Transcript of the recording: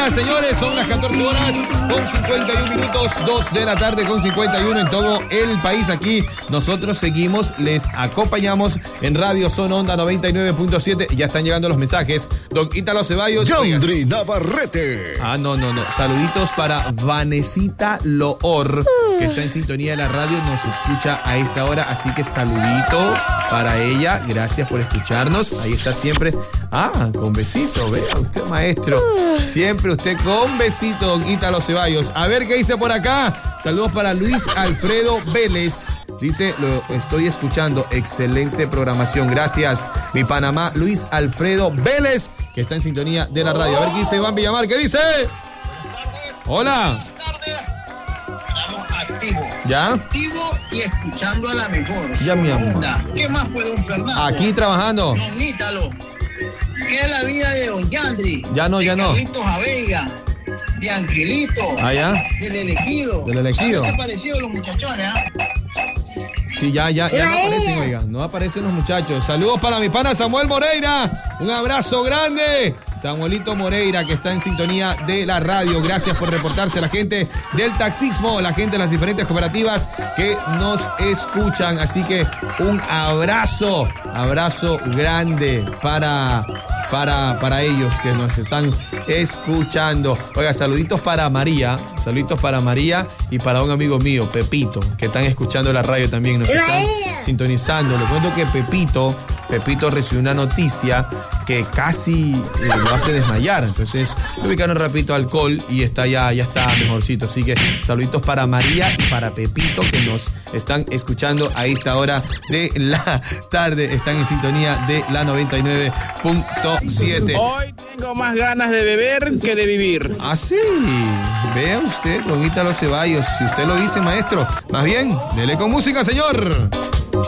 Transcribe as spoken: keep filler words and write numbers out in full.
mañana, señores. Son las catorce horas con cincuenta y un minutos, dos de la tarde con cincuenta y uno en todo el país. Aquí nosotros seguimos, les acompañamos en Radio Son Onda noventa y nueve punto siete. Ya están llegando los mensajes. Don Ítalo Ceballos. Yandri Navarrete. Ah, no, no, no. Saluditos para Vanesita Loor, que está en sintonía de la radio, nos escucha a esa hora. Así que saludito para ella. Gracias por escucharnos. Ahí está siempre. Ah, con besito. Vea usted, maestro. Siempre usted con besito, don Ítalo Ceballos. A ver qué dice por acá. Saludos para Luis Alfredo Vélez. Dice, lo estoy escuchando. Excelente programación. Gracias, mi Panamá, Luis Alfredo Vélez, que está en sintonía de la radio. A ver qué dice Iván Villamar. ¿Qué dice? Buenas tardes. Hola. Buenas tardes. Estamos activos. ¿Ya? Activo y escuchando a la mejor. Ya, mi amor. Onda. ¿Qué más puede un Fernando? Aquí trabajando. Don Ítalo. ¿Qué es la vida de don Yandri? Ya no, ya de no. Carlitos Aveiga. De Angelito. Ah, ya. Del elegido. Del elegido. ¿Se han parecido los muchachones, ah? Sí, ya, ya, ya no aparecen, oiga, no aparecen los muchachos. Saludos para mi pana Samuel Moreira. Un abrazo grande. Samuelito Moreira, que está en sintonía de la radio. Gracias por reportarse a la gente del taxismo, la gente de las diferentes cooperativas que nos escuchan. Así que un abrazo, abrazo grande para... Para, para ellos que nos están escuchando. Oiga, saluditos para María, saluditos para María y para un amigo mío, Pepito, que están escuchando la radio también, nos están sintonizando. Le cuento que Pepito, Pepito recibió una noticia que casi eh, lo hace desmayar. Entonces le ubicaron rapidito alcohol y está ya, ya está mejorcito. Así que saluditos para María y para Pepito, que nos están escuchando a esta hora de la tarde. Están en sintonía de la noventa y nueve punto siete. Hoy tengo más ganas de beber que de vivir. Ah, sí. Vea usted, don Ítalo Ceballos. Si usted lo dice, maestro. Más bien, dele con música, señor.